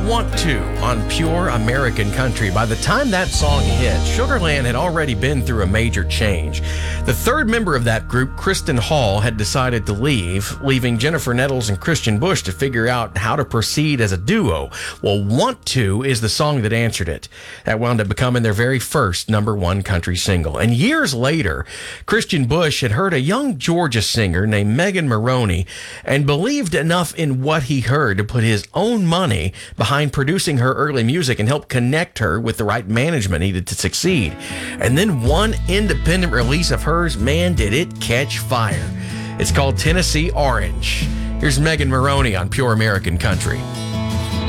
Want To on Pure American Country. By the time that song hit, Sugarland had already been through a major change. The third member of that group, Kristen Hall, had decided to leave, leaving Jennifer Nettles and Christian Bush to figure out how to proceed as a duo. Well, Want To is the song that answered it. That wound up becoming their very first #1 country single. And years later, Christian Bush had heard a young Georgia singer named Megan Maroney and believed enough in what he heard to put his own money behind producing her early music and help connect her with the right management needed to succeed. And then one independent release of hers, man, did it catch fire. It's called Tennessee Orange. Here's Megan Maroney on Pure American Country.